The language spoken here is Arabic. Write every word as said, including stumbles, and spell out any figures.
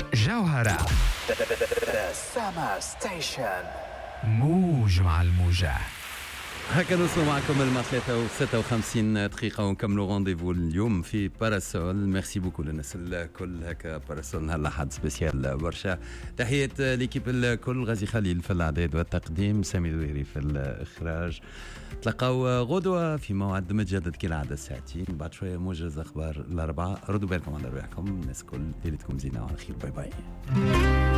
جوهرة سما ستيشن موج مع الموجة. هكا نوصلوا معكم الما ثلاثة وستة وخمسين دقيقة ونكملوا غونديفو اليوم في باراسول. ميرسي بوكو للناس الكل. هكا باراسول نهار حد سبيسيال برشا. تحية ليكيب الكل، غازي خليل في الإعداد والتقديم، سامي دويري في الإخراج. تلقاو غدوة في موعد متجدد كالعادة ساعتين، بعد شوية موجز أخبار الأربعة. ردوا بالكم على رواحكم، الناس كل ليلتكم زينة وعلى خير. باي باي.